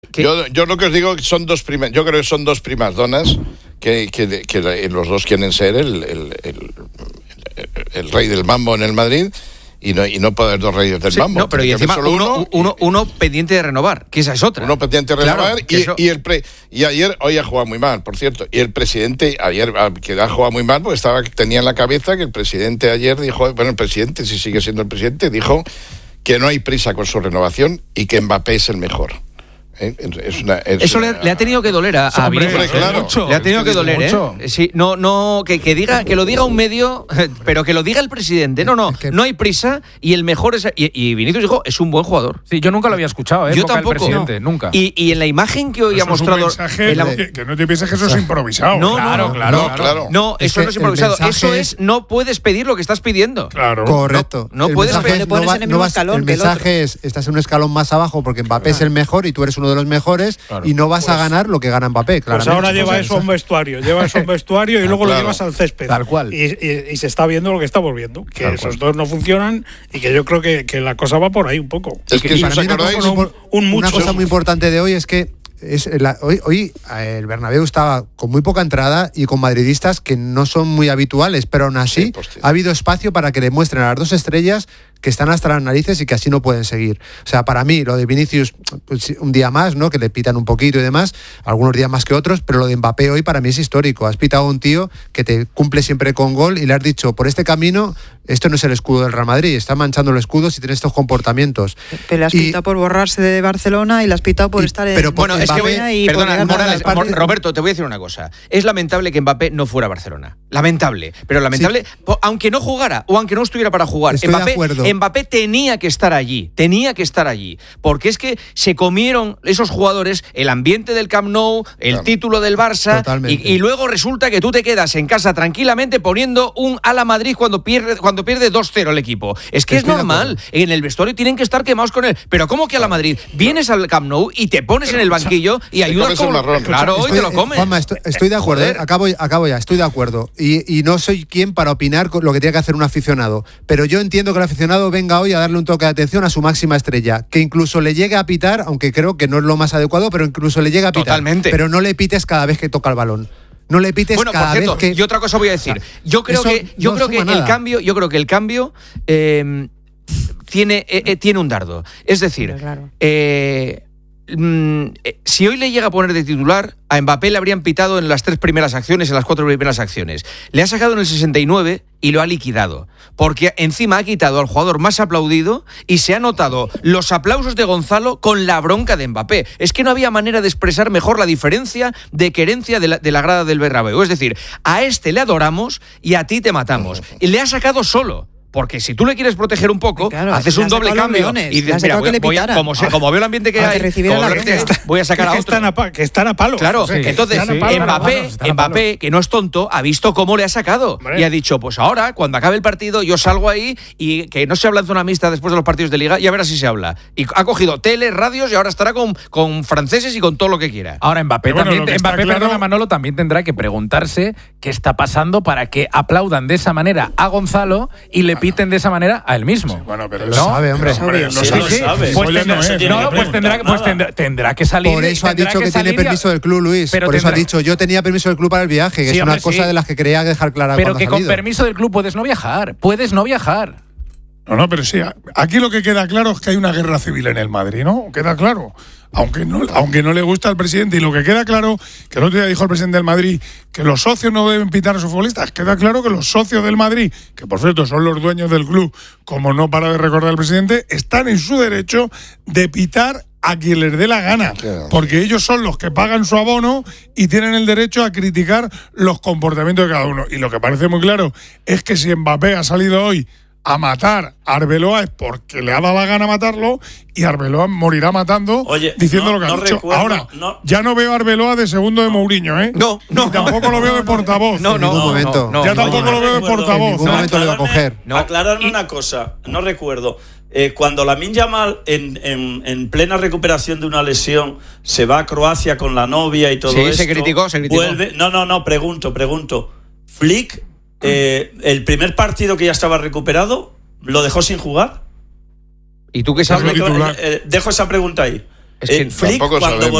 Yo lo que os digo son yo creo que son dos primas donas que los dos quieren ser el rey del mambo en el Madrid. Y no puede haber dos reyes del mambo. No, pero y encima uno pendiente de renovar, que esa es otra. Uno pendiente de renovar, claro, y ayer, hoy ha jugado muy mal, por cierto. Y el presidente ayer, que ha jugado muy mal, porque tenía en la cabeza que el presidente ayer dijo, bueno, el presidente, si sigue siendo el presidente, dijo que no hay prisa con su renovación y que Mbappé es el mejor. Eso le ha tenido que doler a Vinicius. Claro. Le ha tenido que doler, Sí, que lo diga un medio, pero que lo diga el presidente. No hay prisa y el mejor es. Y Vinicius dijo, es un buen jugador. Sí, yo nunca lo había escuchado, yo tampoco. El presidente, nunca. Y en la imagen que hoy ha mostrado. Que no te pienses que eso es improvisado. Claro. No, eso no es improvisado. Eso es, no puedes pedir lo que estás pidiendo. Claro. Correcto. No puedes pedir. El mensaje es, estás en un escalón más abajo porque Mbappé es el mejor y tú eres uno de los mejores, y no vas a ganar lo que gana Mbappé, claramente. Pues ahora lleva eso a un vestuario, y luego lo llevas al césped. Tal cual. Y se está viendo lo que estamos viendo, que esos dos no funcionan y que yo creo que la cosa va por ahí un poco. Es que para mí una cosa muy importante de hoy es que hoy el Bernabéu estaba con muy poca entrada y con madridistas que no son muy habituales, pero aún así ha habido espacio para que demuestren a las dos estrellas que están hasta las narices y que así no pueden seguir. O sea, para mí, lo de Vinicius, pues, un día más, ¿no? Que le pitan un poquito y demás, algunos días más que otros, pero lo de Mbappé hoy para mí es histórico. Has pitado a un tío que te cumple siempre con gol y le has dicho, por este camino, esto no es el escudo del Real Madrid, está manchando el escudo si tiene estos comportamientos. Pero le has pitado por borrarse de Barcelona y le has pitado por estar en... Pero bueno, es que perdona, Morales, Roberto, te voy a decir una cosa. Es lamentable que Mbappé no fuera a Barcelona. Lamentable. Pero lamentable, sí, aunque no jugara o aunque no estuviera para jugar. Mbappé tenía que estar allí. Porque es que se comieron esos jugadores el ambiente del Camp Nou, el título del Barça, y luego resulta que tú te quedas en casa tranquilamente poniendo un ala Madrid cuando pierde 2-0 el equipo. Es que es normal. En el vestuario tienen que estar quemados con él. Pero ¿cómo que a la Madrid? Vienes al Camp Nou y te pones en el banquillo y ayudas con... Claro, y te lo comes. Juanma, estoy de acuerdo. Acabo ya, estoy de acuerdo. Y no soy quien para opinar con lo que tiene que hacer un aficionado. Pero yo entiendo que el aficionado venga hoy a darle un toque de atención a su máxima estrella. Que incluso le llegue a pitar, aunque creo que no es lo más adecuado, pero incluso le llega a pitar. Totalmente. Pero no le pites cada vez que toca el balón. No le pites cada vez que... Y otra cosa voy a decir. Yo creo que el cambio tiene un dardo. Es decir, si hoy le llega a poner de titular, a Mbappé le habrían pitado en las 3 primeras acciones, en las 4 primeras acciones. Le ha sacado en el 69 y lo ha liquidado. Porque encima ha quitado al jugador más aplaudido y se ha notado los aplausos de Gonzalo con la bronca de Mbappé. Es que no había manera de expresar mejor la diferencia de querencia de la grada del Bernabéu. Es decir, a este le adoramos y a ti te matamos. Y le ha sacado solo. Porque si tú le quieres proteger un poco, haces un doble cambio y dices, mira, como veo el ambiente que hay, voy a sacar a otro. Que están a palo. Claro, entonces Mbappé, que no es tonto, ha visto cómo le ha sacado. Y ha dicho, pues ahora, cuando acabe el partido, yo salgo ahí y que no se habla en zona mixta después de los partidos de Liga, y a ver si se habla. Y ha cogido tele, radios y ahora estará con franceses y con todo lo que quiera. Ahora Mbappé también, perdona Manolo, también tendrá que preguntarse qué está pasando para que aplaudan de esa manera a Gonzalo y le piten de esa manera a él mismo. Sí, bueno, pero lo sabe, hombre. Pues tendrá que salir. Por eso ha dicho que tiene permiso del club, Luis. Por eso ha dicho, yo tenía permiso del club para el viaje, que es una cosa de las que quería dejar clara. Pero que con permiso del club puedes no viajar. No, pero sí, aquí lo que queda claro es que hay una guerra civil en el Madrid, ¿no? Queda claro. Aunque no le gusta al presidente, y lo que queda claro, que el otro día dijo el presidente del Madrid que los socios no deben pitar a sus futbolistas, queda claro que los socios del Madrid, que por cierto son los dueños del club, como no para de recordar el presidente, están en su derecho de pitar a quien les dé la gana, porque ellos son los que pagan su abono y tienen el derecho a criticar los comportamientos de cada uno. Y lo que parece muy claro es que si Mbappé ha salido hoy a matar a Arbeloa es porque le ha dado la gana matarlo, y Arbeloa morirá matando, diciendo lo que ha dicho. Ahora, ya no veo a Arbeloa de segundo de Mourinho, ¿eh? No. Tampoco lo veo de portavoz. En ningún momento. Ya tampoco lo veo de portavoz. En ningún momento le va a coger. Aclararme una cosa, no recuerdo. Cuando Lamine Yamal, en plena recuperación de una lesión, se va a Croacia con la novia y todo esto. Se criticó. Vuelve, pregunto. Flick, el primer partido que ya estaba recuperado, ¿lo dejó sin jugar? ¿Y tú qué sabes? Dejo esa pregunta ahí. Es que Flick, cuando